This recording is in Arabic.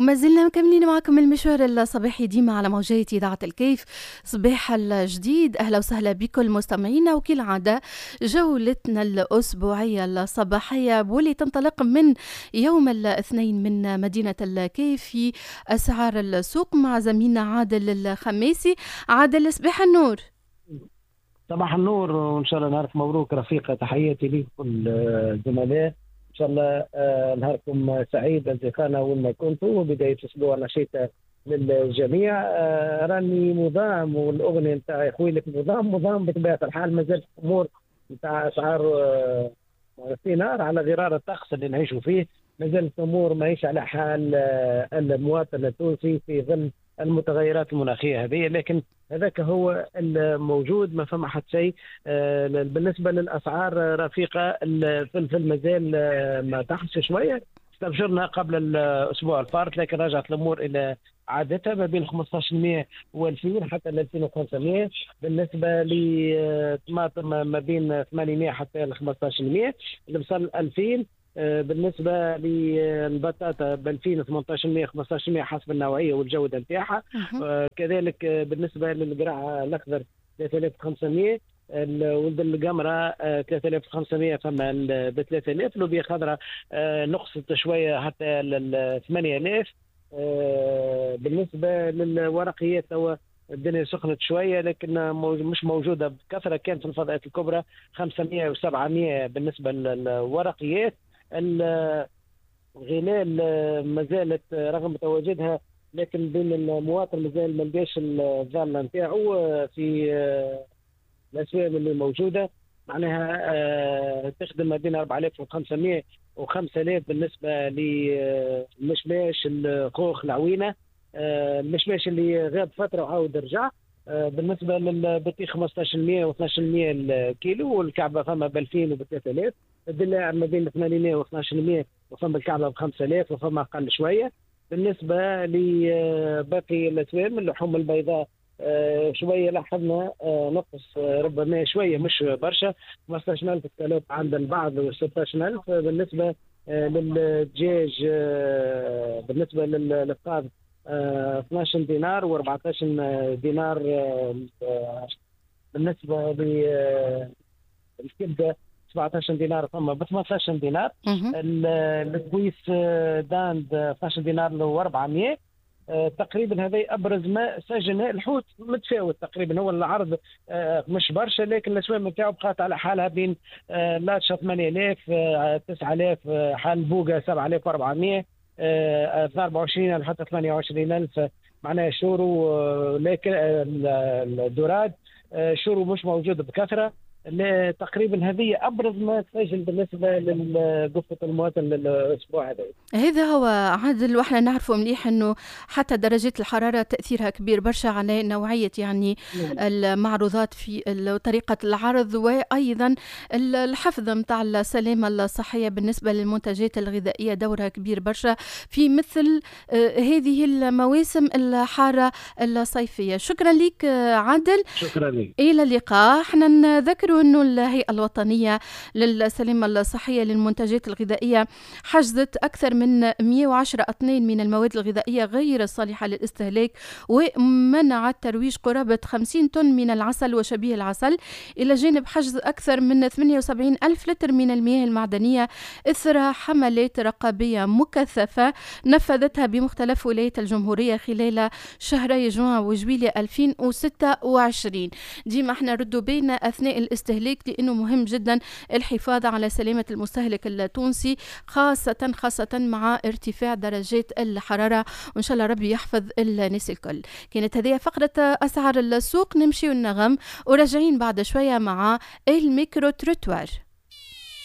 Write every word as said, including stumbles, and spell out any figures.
وما زلنا مكملين معكم المشوار الصباحي ديما على موجات إذاعة الكيف. صباح الجديد، أهلا وسهلا بكل مستمعينا، وكالعادة جولتنا الأسبوعية الصباحية واللي تنطلق من يوم الاثنين من مدينة الكيف في أسعار السوق مع زميلنا عادل الخميسي. عادل، صباح النور. صباح النور، وإن شاء الله نهارك مبروك رفيقة. تحياتي لكم الزملاء، إن شاء الله آه نهاركم سعيد أصدقائنا وين ما كنتوا، وبداية أسبوع نشيطة للجميع. آه راني مضام، والأغنية نتاع أخوي لك مضام مضام بطبيعة الحال. مازالت الأمور نتاع أسعار آه في نار على غرار الطقس اللي نعيشوا فيه، مازالت الأمور ماهيش على حال آه المواطن التونسي في ظل المتغيرات المناخية هذه، لكن هذاك هو الموجود، ما فما حد شيء. آه بالنسبة للأسعار رفيقة، الفلفل مازال آه ما تحت شوية، استبشرنا قبل الأسبوع الفارط، لكن رجعت الأمور إلى عادتها ما بين خمسطاش بالمئة و2000 حتى ل ألفين وخمسمئة. بالنسبة للطماطم ما بين ثمانمئة حتى ل خمسطاش بالمئة، البصل ألفين. بالنسبه للبطاطا ب ألفين وثمانطاش بالمئة خمسطاش بالمئة حسب النوعيه والجوده نتاعها. أه. كذلك بالنسبه للقرع الاخضر ثلاثة آلاف وخمسمئة، ولد القمره ثلاثة آلاف وخمسمئة فما ب ثلاثة آلاف، اللوبيا خضراء أه نقصت شويه حتى ل ثمانية آلاف. أه بالنسبه للورقيات توا الدنيا سخنت شويه، لكن مش موجوده بكثره، كان في الفضاءات الكبرى خمسمئة وسبعمئة بالنسبه للورقيات. الغلال ما زالت رغم تواجدها، لكن بين المواطن مازال ما لقاش الظاله نتاعو في الاسواق اللي موجوده، معناها تخدم ما بين أربعة آلاف وخمسمئة وخمسة آلاف. بالنسبه للمشماش الخوخ العوينه، المشماش اللي غاب فتره وعاود رجع. بالنسبه للبطيخ خمسطاش بالمئة و اثناش بالمئة الكيلو، والكعبه فما ب ألفين وب ثلاثة آلاف. الدلاع ما بين ثمانمئة و اثناش بالمئة، وفما الكعبه ب خمسة آلاف وفما اقل شويه. بالنسبه لباقي الاسوام، اللحوم البيضاء شويه لاحظنا نقص ربما شويه مش برشا، خمسطاش ألف كيلو عند البعض و ستطاش ألف. بالنسبه للدجاج، بالنسبه للقاض اثناش دينار و أربعطاش دينار. بالنسبه للكبده سبعطاش دينار فما ب ثمنطاش دينار. الكويس داند اثناش دينار و أربعمئة. تقريبا هذا ابرز ما سجن. الحوت متفاوت تقريبا، هو العرض مش برشا، لكن الاسواق نتاعو بقات على حالها بين لاتشا ثمانية آلاف تسعة آلاف، حال بوغا سبعة آلاف وأربعمئة، أربعة وعشرين ألف حتى ثمانية وعشرين ألف معناها شورو. لكن الدوراد شورو مش موجود بكثره. تقريبا هذه ابرز ما تسجل بالنسبه لقفه المواطن للاسبوع هذا. هذا هو عادل، واحنا نعرفوا مليح انه حتى درجات الحراره تاثيرها كبير برشا على نوعيه يعني المعروضات في طريقه العرض، وايضا الحفظ نتاع السلامه الصحيه بالنسبه للمنتجات الغذائيه دورها كبير برشا في مثل هذه المواسم الحاره الصيفيه. شكرا لك عادل. شكرا لك، الى اللقاء. احنا نذكر أنه الهيئة الوطنية للسلامة الصحية للمنتجات الغذائية حجزت أكثر من مئة وعشرة أطنان من المواد الغذائية غير الصالحة للاستهلاك، ومنعت ترويج قرابة خمسين طن من العسل وشبيه العسل، إلى جانب حجز أكثر من ثمانية وسبعين ألف لتر من المياه المعدنية إثر حملات رقابية مكثفة نفذتها بمختلف ولايات الجمهورية خلال شهري جوان وجويلية ألفين وستة وعشرين. ديما احنا ردوا بين أثناء الاستهلاك، لأنه مهم جدا الحفاظ على سلامة المستهلك التونسي، خاصة خاصة مع ارتفاع درجات الحرارة، وإن شاء الله ربي يحفظ الناس الكل. كانت هذه فقرة أسعار السوق، نمشي ونغم وراجعين بعد شوية مع الميكرو تروتوار.